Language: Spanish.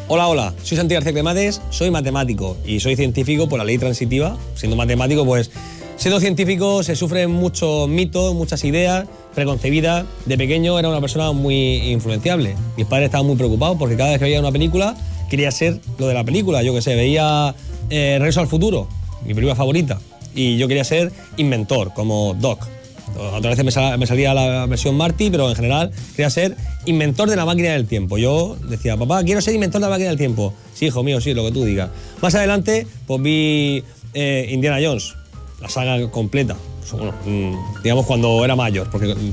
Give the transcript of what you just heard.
Hola, hola, soy Santi García Cremades, soy matemático y soy científico por la ley transitiva. Siendo matemático, pues siendo científico se sufren muchos mitos, muchas ideas preconcebidas. De pequeño era una persona muy influenciable. Mis padres estaban muy preocupados porque cada vez que veía una película quería ser lo de la película. Yo qué sé, veía Regreso al futuro, mi película favorita, y yo quería ser inventor, como Doc. Otra vez me salía la versión Marty, pero en general quería ser inventor de la máquina del tiempo. Yo decía, papá, quiero ser inventor de la máquina del tiempo. Sí, hijo mío, sí, lo que tú digas. Más adelante, pues vi Indiana Jones, la saga completa. Bueno, digamos cuando era mayor, porque